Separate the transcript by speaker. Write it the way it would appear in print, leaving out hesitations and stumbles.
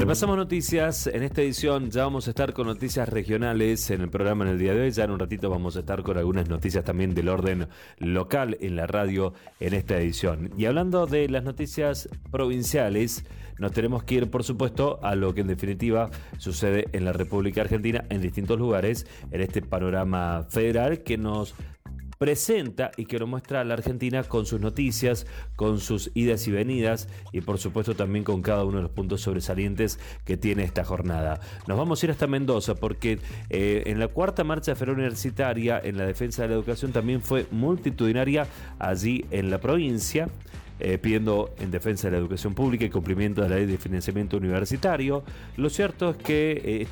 Speaker 1: Repasamos noticias. En esta edición ya vamos a estar con noticias regionales en el programa en el día de hoy. Ya en un ratito vamos a estar con algunas noticias también del orden local en la radio en esta edición. Y hablando de las noticias provinciales, nos tenemos que ir, por supuesto, a lo que en definitiva sucede en la República Argentina en distintos lugares, en este panorama federal que nos presenta y que lo muestra a la Argentina con sus noticias, con sus idas y venidas y por supuesto también con cada uno de los puntos sobresalientes que tiene esta jornada. Nos vamos a ir hasta Mendoza porque en la cuarta marcha federal universitaria en la defensa de la educación también fue multitudinaria allí en la provincia. Pidiendo en defensa de la educación pública y cumplimiento de la ley de financiamiento universitario. Lo cierto es que